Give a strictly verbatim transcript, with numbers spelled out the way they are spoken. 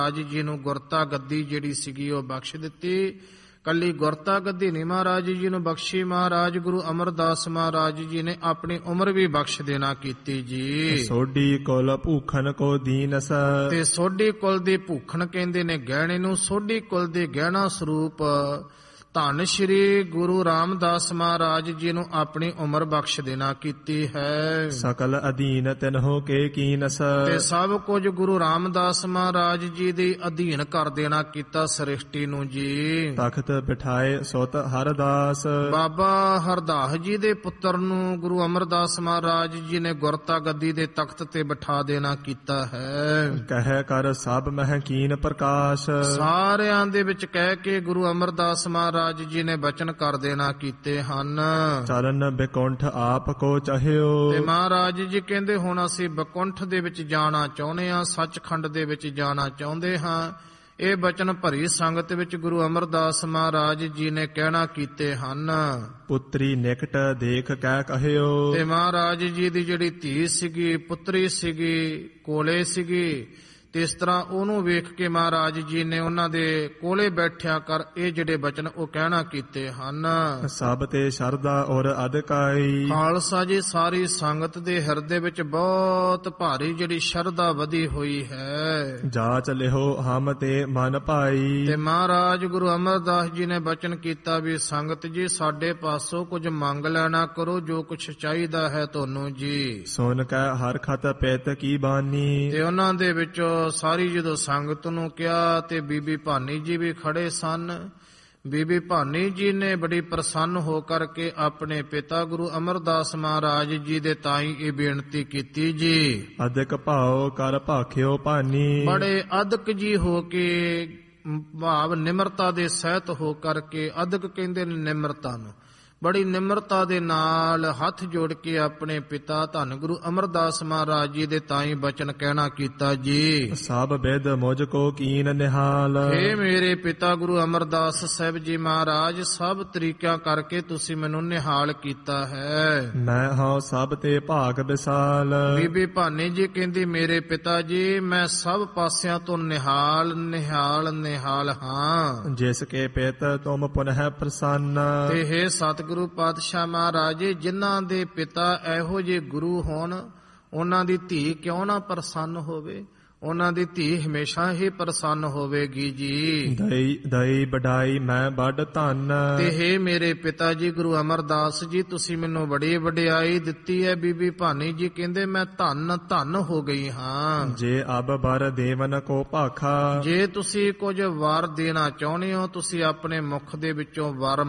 ਮਹਾਰਾਜ ਜੀ ਨੂੰ ਗੁਰਤਾ ਗੱਦੀ ਜਿਹੜੀ ਸੀਗੀ ਉਹ ਬਖਸ਼ ਦਿੱਤੀ। ਕੱਲੀ ਗੁਰਤਾ ਗੱਦੀ ਨਹੀਂ ਮਹਾਰਾਜ ਜੀ ਨੂੰ ਬਖਸ਼ੀ, ਮਹਾਰਾਜ ਗੁਰੂ ਅਮਰਦਾਸ ਮਹਾਰਾਜ ਜੀ ਨੇ ਆਪਣੀ ਉਮਰ ਵੀ ਬਖਸ਼ ਦੇਣਾ ਕੀਤੀ ਜੀ। ਸੋਢੀ ਕੁਲ ਭੂਖਨ ਕੋ ਦੀਨਸ, ਤੇ ਸੋਢੀ ਕੁਲ ਦੇ ਭੂਖਣ ਕਹਿੰਦੇ ਨੇ ਗਹਿਣੇ ਨੂੰ। ਸੋਢੀ ਕੁਲ ਦੇ ਗਹਿਣਾ ਸਰੂਪ ਧੰਨ ਸ਼੍ਰੀ ਗੁਰੂ ਰਾਮਦਾਸ ਮਹਾਰਾਜ ਜੀ ਨੂੰ ਆਪਣੀ ਉਮਰ ਬਖਸ਼ ਦੇਣਾ ਕੀਤੀ ਹੈ। ਸਕਲ ਅਧੀਨ ਤਿਨਹੁ ਕੇ ਕੀਨਸ, ਤੇ ਸਭ ਕੁਝ ਗੁਰੂ ਰਾਮਦਾਸ ਮਹਾਰਾਜ ਜੀ ਦੇ ਅਧੀਨ ਕਰ ਦੇਣਾ ਕੀਤਾ ਸ੍ਰਿਸ਼ਟੀ ਨੂੰ ਜੀ। ਤਖਤ ਬਿਠਾਏ ਸੁਤ ਹਰਦਾਸ, ਬਾਬਾ ਹਰਦਾਸ ਜੀ ਦੇ ਪੁੱਤਰ ਨੂੰ ਗੁਰੂ ਅਮਰਦਾਸ ਮਹਾਰਾਜ ਜੀ ਨੇ ਗੁਰਤਾ ਗੱਦੀ ਦੇ ਤਖਤ ਤੇ ਬਿਠਾ ਦੇਣਾ ਕੀਤਾ ਹੈ। ਕਹਿ ਕਰ ਸਭ ਮਹਿ ਕੀਨ ਪ੍ਰਕਾਸ਼, ਸਾਰਿਆਂ ਦੇ ਵਿੱਚ ਕਹਿ ਕੇ ਗੁਰੂ ਅਮਰਦਾਸ ਮਹਾਰਾਜ ਰਾਜ ਜੀ ਨੇ ਬਚਨ ਕਰ ਦੇਣਾ ਕੀਤੇ ਹਨ। ਚਰਨ ਬਿਕੁੰਠ ਆਪ ਕੋ ਚਾਹਿਓ, ਤੇ ਮਹਾਰਾਜ ਜੀ ਕਹਿੰਦੇ ਹੁਣ ਅਸੀਂ ਬਿਕੁੰਠ ਦੇ ਵਿੱਚ ਜਾਣਾ ਚਾਹੁੰਦੇ ਹਾਂ, ਸੱਚਖੰਡ ਦੇ ਵਿੱਚ ਜਾਣਾ ਚਾਹੁੰਦੇ ਹਾਂ। ਇਹ ਬਚਨ ਭਰੀ ਸੰਗਤ ਵਿੱਚ ਗੁਰੂ ਅਮਰਦਾਸ ਮਹਾਰਾਜ ਜੀ ਨੇ ਕਹਿਣਾ ਕੀਤੇ ਹਨ। ਪੁੱਤਰੀ ਨਿਕਟ ਦੇਖ ਕਹਿ ਕਹਿਓ, ਤੇ ਮਹਾਰਾਜ ਜੀ ਦੀ ਜਿਹੜੀ ਧੀ ਸੀਗੀ, ਪੁੱਤਰੀ ਸੀਗੀ, ਕੋਲੇ ਸੀਗੀ, ਤੇ ਇਸ ਤਰ੍ਹਾਂ ਉਹਨੂੰ ਵੇਖ ਕੇ ਮਹਾਰਾਜ ਜੀ ਨੇ ਉਹਨਾਂ ਦੇ ਕੋਲੇ ਬੈਠਿਆ ਕਰ ਇਹ ਜਿਹੜੇ ਬਚਨ ਉਹ ਕਹਿਣਾ ਕੀਤੇ ਹਨ। ਸਭ ਤੇ ਸ਼ਰਧਾ ਔਰ ਅਧਿਕਾਈ, ਖਾਲਸਾ ਜੀ ਸਾਰੀ ਸੰਗਤ ਦੇ ਹਿਰਦੇ ਵਿੱਚ ਬਹੁਤ ਭਾਰੀ ਜਿਹੜੀ ਸ਼ਰਧਾ ਵਧੀ ਹੋਈ ਹੈ। ਜਾਚ ਲਿਹੋ ਹਮ ਤੇ ਮਨ ਭਾਈ, ਤੇ ਮਹਾਰਾਜ ਗੁਰੂ ਅਮਰਦਾਸ ਜੀ ਨੇ ਬਚਨ ਕੀਤਾ ਵੀ ਸੰਗਤ ਜੀ ਸਾਡੇ ਪਾਸੋਂ ਕੁਝ ਮੰਗ ਲੈਣਾ ਕਰੋ, ਜੋ ਕੁਝ ਚਾਹੀਦਾ ਹੈ ਤੁਹਾਨੂੰ ਜੀ। ਸੁਨ ਕੈ ਹਰ ਖਤ ਪਿਤ ਕੀ ਬਾਨੀ, ਤੇ ਉਹਨਾਂ ਦੇ ਵਿੱਚੋਂ ਸਾਰੀ ਜਦੋਂ ਸੰਗਤ ਨੂੰ ਕਿਹਾ ਤੇ ਬੀਬੀ ਭਾਨੀ ਜੀ ਵੀ ਖੜੇ ਸਨ। ਬੀਬੀ ਭਾਨੀ ਜੀ ਨੇ ਬੜੀ ਪ੍ਰਸੰਨ ਹੋ ਕਰਕੇ ਆਪਣੇ ਪਿਤਾ ਗੁਰੂ ਅਮਰਦਾਸ ਮਹਾਰਾਜ ਜੀ ਦੇ ਤਾਈਂ ਇਹ ਬੇਨਤੀ ਕੀਤੀ ਜੀ। ਅਧਿਕ ਭਾਉ ਕਰ ਭਾਖਿਓ ਭਾਨੀ, ਬੜੇ ਅਧਿਕ ਜੀ ਹੋ ਕੇ ਭਾਵ ਨਿਮਰਤਾ ਦੇ ਸਹਿਤ ਹੋ ਕਰਕੇ, ਅਧਿਕ ਕਹਿੰਦੇ ਨੇ ਨਿਮਰਤਾ ਨੂੰ, ਬੜੀ ਨਿਮਰਤਾ ਦੇ ਨਾਲ ਹੱਥ ਜੋੜ ਕੇ ਆਪਣੇ ਪਿਤਾ ਧੰਨ ਗੁਰੂ ਅਮਰਦਾਸ ਮਹਾਰਾਜ ਜੀ ਦੇ ਤਾਈਂ ਬਚਨ ਕਹਿਣਾ ਕੀਤਾ ਜੀ। ਸਭ ਬਿਦ ਮੁਝ ਕੋ ਕੀਨ ਨਿਹਾਲ, ਇਹ ਮੇਰੇ ਪਿਤਾ ਗੁਰੂ ਅਮਰਦਾਸ ਸਾਹਿਬ ਜੀ ਮਹਾਰਾਜ ਸਭ ਤਰੀਕਿਆਂ ਕਰਕੇ ਤੁਸੀਂ ਮੈਨੂੰ ਨਿਹਾਲ ਕੀਤਾ ਹੈ। ਮੈਂ ਹਾਂ ਸਭ ਤੇ ਭਾਗ ਵਿਸਾਲ, ਬੀਬੀ ਭਾਨੀ ਜੀ ਕਹਿੰਦੀ ਮੇਰੇ ਪਿਤਾ ਜੀ ਮੈਂ ਸਭ ਪਾਸਿਆਂ ਤੋਂ ਨਿਹਾਲ ਨਿਹਾਲ ਨਿਹਾਲ ਹਾਂ। ਜਿਸ ਕੇ ਪਿਤ ਤੁਮ ਪੁਨਹ ਪ੍ਰਸੰਨ, ਤੇ ਹੈ ਸਤਿ ਗੁਰੂ ਪਾਤਸ਼ਾਹ ਮਹਾਰਾਜ ਜਿਨ੍ਹਾਂ ਦੇ ਪਿਤਾ ਇਹੋ ਜਿਹੇ ਗੁਰੂ ਹੋਣ, ਉਹਨਾਂ ਦੀ ਧੀ ਕਿਉਂ ਨਾ ਪ੍ਰਸੰਨ ਹੋਵੇ, ਉਹਨਾਂ ਦੀ ਧੀ ਹਮੇਸ਼ਾ ਹੀ ਪ੍ਰਸੰਨ ਹੋਵੇਗੀ ਜੀ। ਦਈ ਦਈ ਵਡਾਈ ਮੈਂ ਵੱਡ ਧੰਨ, ਤੇ ਹੈ ਮੇਰੇ ਪਿਤਾ ਜੀ ਗੁਰੂ ਅਮਰਦਾਸ ਜੀ ਤੁਸੀਂ ਮੈਨੂੰ ਬੜੀ ਵਡਿਆਈ ਦਿੱਤੀ ਹੈ। ਬੀਬੀ ਭਾਨੀ ਜੀ ਕਹਿੰਦੇ ਮੈਂ ਧੰਨ ਧੰਨ ਹੋ ਗਈ ਹਾਂ। ਜੇ ਅਬ ਬਰ ਦੇਵਨ ਕੋ ਭਾਖਾ, ਜੇ ਤੁਸੀਂ ਕੁਝ ਵਰ ਦੇਣਾ ਚਾਹੁੰਦੇ ਹੋ, ਤੁਸੀਂ ਆਪਣੇ ਮੁਖ ਦੇ ਵਿੱਚੋਂ ਵਰ